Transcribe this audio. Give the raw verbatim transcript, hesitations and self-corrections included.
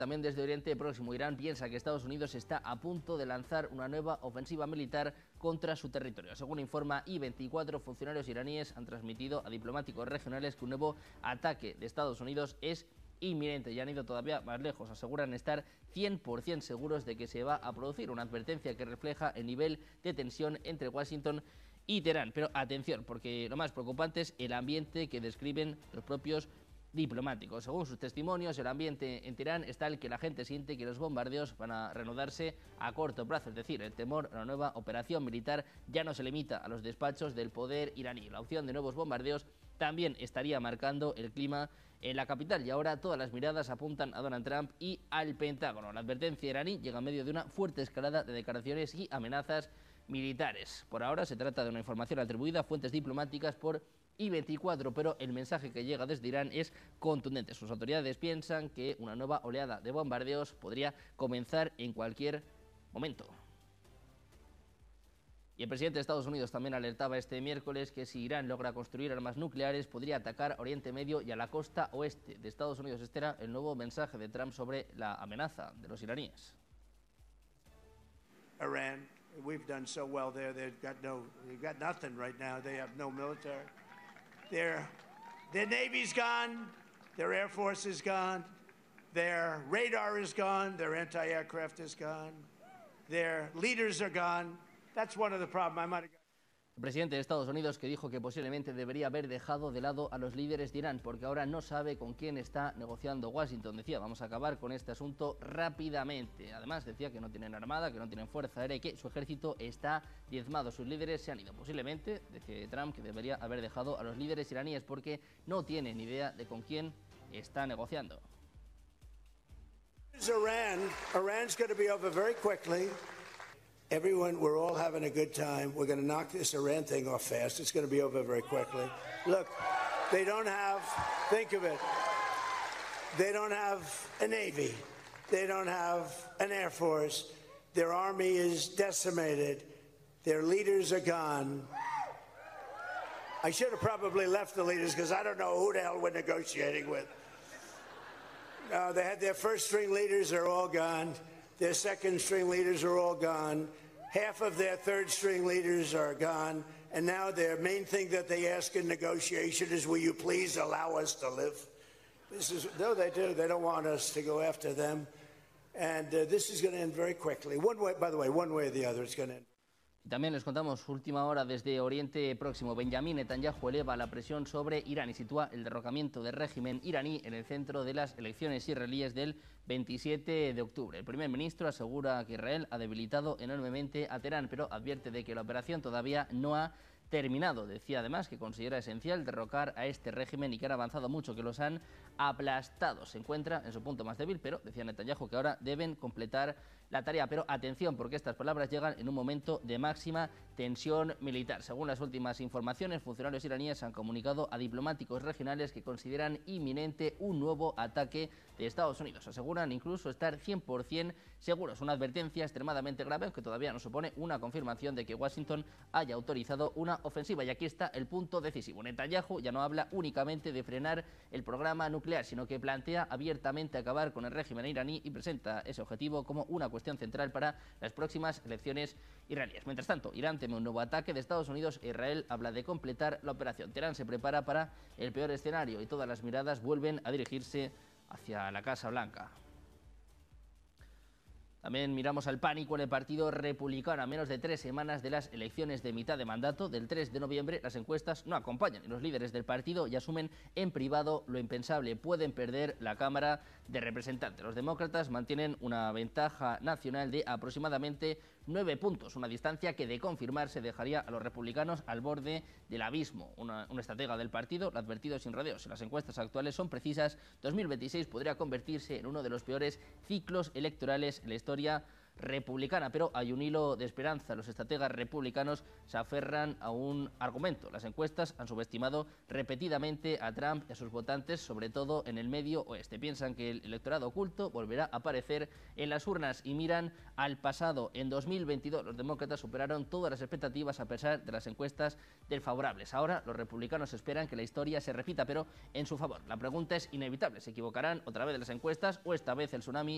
También desde Oriente Próximo, Irán piensa que Estados Unidos está a punto de lanzar una nueva ofensiva militar contra su territorio. Según informa I veinticuatro, funcionarios iraníes han transmitido a diplomáticos regionales que un nuevo ataque de Estados Unidos es inminente y han ido todavía más lejos. Aseguran estar cien por cien seguros de que se va a producir una advertencia que refleja el nivel de tensión entre Washington y Teherán. Pero atención, porque lo más preocupante es el ambiente que describen los propios diplomáticos. Según sus testimonios, el ambiente en Teherán es tal que la gente siente que los bombardeos van a reanudarse a corto plazo, es decir, el temor a una nueva operación militar ya no se limita a los despachos del poder iraní. La opción de nuevos bombardeos también estaría marcando el clima en la capital y ahora todas las miradas apuntan a Donald Trump y al Pentágono. La advertencia iraní llega en medio de una fuerte escalada de declaraciones y amenazas militares. Por ahora se trata de una información atribuida a fuentes diplomáticas por I veinticuatro, pero el mensaje que llega desde Irán es contundente. Sus autoridades piensan que una nueva oleada de bombardeos podría comenzar en cualquier momento. Y el presidente de Estados Unidos también alertaba este miércoles que si Irán logra construir armas nucleares podría atacar a Oriente Medio y a la costa oeste de Estados Unidos. Este era el nuevo mensaje de Trump sobre la amenaza de los iraníes. Iran, we've done so well there. They've got no, they've got nothing right now. They have no military. Their, their Navy's gone, their Air Force is gone, their radar is gone, their anti-aircraft is gone, their leaders are gone. That's one of the problems. I might have got... El presidente de Estados Unidos que dijo que posiblemente debería haber dejado de lado a los líderes de Irán porque ahora no sabe con quién está negociando Washington. Decía, vamos a acabar con este asunto rápidamente. Además decía que no tienen armada, que no tienen fuerza aérea y que su ejército está diezmado. Sus líderes se han ido. Posiblemente, decía Trump, que debería haber dejado a los líderes iraníes porque no tienen ni idea de con quién está negociando. Iran, Iran's going to be over very quickly. Everyone, we're all having a good time. We're going to knock this Iran thing off fast. It's going to be over very quickly. Look, they don't have, think of it, they don't have a Navy. They don't have an Air Force. Their army is decimated. Their leaders are gone. I should have probably left the leaders because I don't know who the hell we're negotiating with. No, they had their first string leaders are all gone. Their second string leaders are all gone. Half of their third string leaders are gone. And now their main thing that they ask in negotiation is, will you please allow us to live? This is, no, they do. They don't want us to go after them. And uh, this is going to end very quickly. One way, by the way, one way or the other, it's going to end. También les contamos última hora desde Oriente Próximo. Benjamín Netanyahu eleva la presión sobre Irán y sitúa el derrocamiento del régimen iraní en el centro de las elecciones israelíes del veintisiete de octubre. El primer ministro asegura que Israel ha debilitado enormemente a Teherán, pero advierte de que la operación todavía no ha terminado. Decía además que considera esencial derrocar a este régimen y que han avanzado mucho, que los han aplastado. Se encuentra en su punto más débil, pero decía Netanyahu que ahora deben completar la tarea. Pero atención, porque estas palabras llegan en un momento de máxima tensión militar. Según las últimas informaciones, funcionarios iraníes han comunicado a diplomáticos regionales que consideran inminente un nuevo ataque de Estados Unidos. Aseguran incluso estar cien por cien seguros. Una advertencia extremadamente grave, aunque todavía no supone una confirmación de que Washington haya autorizado una ofensiva. Y aquí está el punto decisivo. Netanyahu ya no habla únicamente de frenar el programa nuclear, sino que plantea abiertamente acabar con el régimen iraní y presenta ese objetivo como una cuestión central para las próximas elecciones iraníes. Mientras tanto, Irán teme un nuevo ataque de Estados Unidos e Israel habla de completar la operación. Teherán se prepara para el peor escenario y todas las miradas vuelven a dirigirse hacia la Casa Blanca. También miramos al pánico en el Partido Republicano. A menos de tres semanas de las elecciones de mitad de mandato del tres de noviembre, las encuestas no acompañan y los líderes del partido ya asumen en privado lo impensable. Pueden perder la Cámara de Representantes. Los demócratas mantienen una ventaja nacional de aproximadamente nueve puntos, una distancia que de confirmarse dejaría a los republicanos al borde del abismo. Una, una estratega del partido lo ha advertido sin rodeos. Si las encuestas actuales son precisas, dos mil veintiséis podría convertirse en uno de los peores ciclos electorales en la historia republicana, pero hay un hilo de esperanza. Los estrategas republicanos se aferran a un argumento. Las encuestas han subestimado repetidamente a Trump y a sus votantes, sobre todo en el medio oeste. Piensan que el electorado oculto volverá a aparecer en las urnas y miran al pasado. En dos mil veintidós los demócratas superaron todas las expectativas a pesar de las encuestas desfavorables. Ahora los republicanos esperan que la historia se repita, pero en su favor. La pregunta es inevitable. ¿Se equivocarán otra vez las encuestas o esta vez el tsunami